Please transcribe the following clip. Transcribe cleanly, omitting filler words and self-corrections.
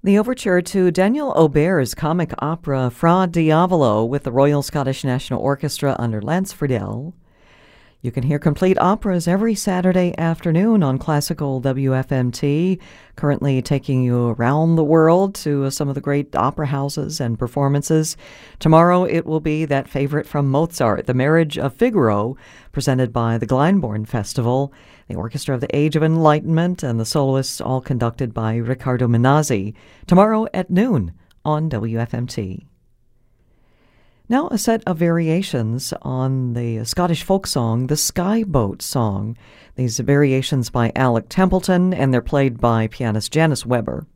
The overture to Daniel Auber's comic opera Fra Diavolo with the Royal Scottish National Orchestra under Lance Friedel. You can hear complete operas every Saturday afternoon on Classical WFMT, currently taking you around the world to some of the great opera houses and performances. Tomorrow it will be that favorite from Mozart, The Marriage of Figaro, presented by the Glyndebourne Festival, the Orchestra of the Age of Enlightenment, and the soloists, all conducted by Riccardo Minazzi. Tomorrow at noon on WFMT. Now a set of variations on the Scottish folk song, the Sky Boat Song. These variations by Alec Templeton, and they're played by pianist Janice Weber.